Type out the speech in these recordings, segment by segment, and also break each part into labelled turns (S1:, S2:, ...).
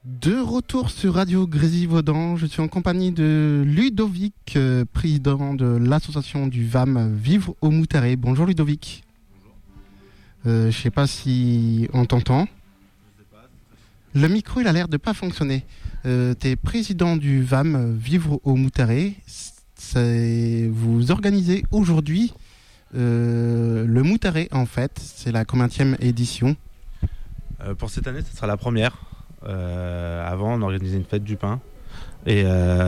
S1: De retour sur Radio Grésivaudan, je suis en compagnie de Ludovic, président de l'association du VAM Vivre au Moutaré. Bonjour Ludovic. Je ne sais pas si on t'entend. Le micro il a l'air de pas fonctionner. Tu es président du VAM Vivre au Moutaré. Vous organisez aujourd'hui le Moutaré en fait. C'est la combienième édition?
S2: Pour cette année, ce sera la première. Avant, on organisait une fête du pain et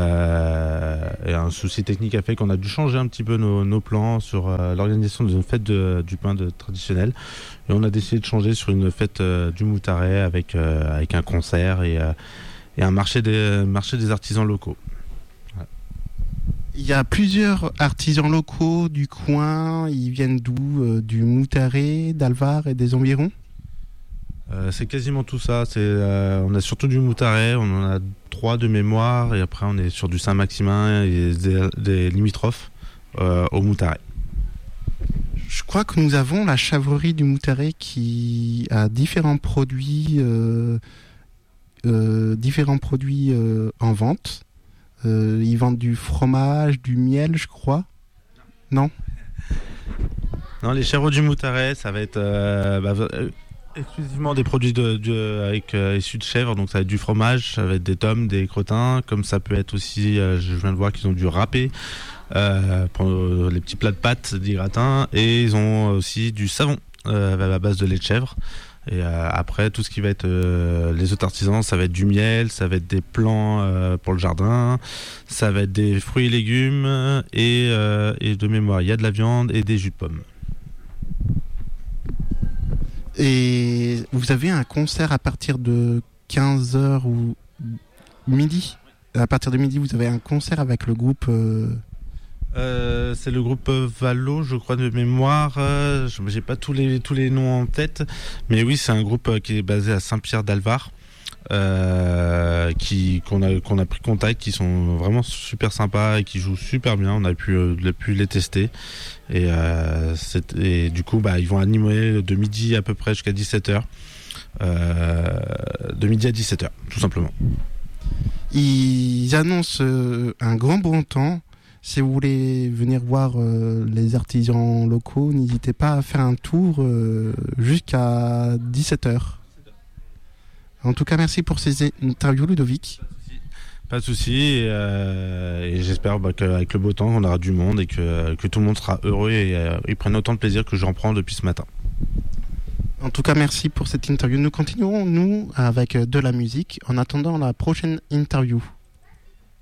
S2: un souci technique a fait qu'on a dû changer un petit peu nos plans sur l'organisation d'une fête du pain traditionnel, et on a décidé de changer sur une fête du Moutaré avec un concert et un marché des artisans locaux. Ouais.
S1: Il y a plusieurs artisans locaux du coin. Ils viennent d'où? Du Moutaré, d'Alvar et des environs?
S2: C'est quasiment tout ça. On a surtout du Moutaré, on en a 3 de mémoire, et après on est sur du Saint-Maximin et des limitrophes au Moutaré.
S1: Je crois que nous avons la Chavrerie du Moutaré qui a différents produits en vente. Ils vendent du fromage, du miel, je crois. Non,
S2: Les chèvres du Moutaré, ça va être exclusivement des produits issus de chèvres, donc ça va être du fromage, ça va être des tomes, des crottins, comme ça peut être aussi, je viens de voir qu'ils ont du râpé pour les petits plats de pâtes, des gratins, et ils ont aussi du savon à base de lait de chèvre. Et après, tout ce qui va être les autres artisans, ça va être du miel, ça va être des plants pour le jardin, ça va être des fruits et légumes, et de mémoire, il y a de la viande et des jus de pommes.
S1: et vous avez un concert à partir de 15h ou midi. À partir de midi, vous avez un concert avec le groupe...
S2: C'est le groupe Valo, je crois, de mémoire. J'ai pas tous les noms en tête, mais oui, c'est un groupe qui est basé à Saint-Pierre d'Alvar, qu'on a pris contact, qui sont vraiment super sympas et qui jouent super bien. On a pu les tester, et du coup, ils vont animer de midi à peu près jusqu'à 17h. De midi à 17h, tout simplement.
S1: Ils annoncent un grand bon temps. Si vous voulez venir voir les artisans locaux, n'hésitez pas à faire un tour jusqu'à 17h. En tout cas, merci pour ces interviews, Ludovic.
S2: Pas de souci, et j'espère qu'avec le beau temps, on aura du monde et que tout le monde sera heureux et prenne autant de plaisir que j'en prends depuis ce matin.
S1: En tout cas, merci pour cette interview. Nous continuerons, avec de la musique, en attendant la prochaine interview.